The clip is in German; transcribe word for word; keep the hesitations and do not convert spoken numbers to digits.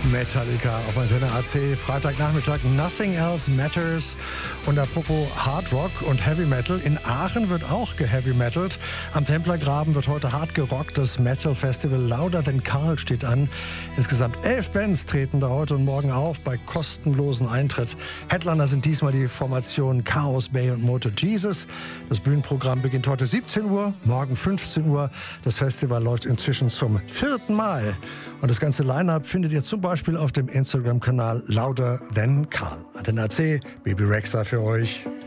Metallica auf Antenne A C, Freitagnachmittag, Nothing Else Matters. Und apropos Hard Rock und Heavy Metal, in Aachen wird auch geheavy metalt. Am Templergraben wird heute hart gerockt. Das Metal Festival Louder Than Carl steht an. Insgesamt elf Bands treten da heute und morgen auf bei kostenlosen Eintritt. Headliner sind diesmal die Formation Chaos Bay und Motor Jesus. Das Bühnenprogramm beginnt heute siebzehn Uhr, morgen fünfzehn Uhr. Das Festival läuft inzwischen zum vierten Mal. Und das ganze Line-Up findet ihr zum Beispiel auf dem Instagram-Kanal Louder Than Carl. Antenne A C, Baby Rexha für euch.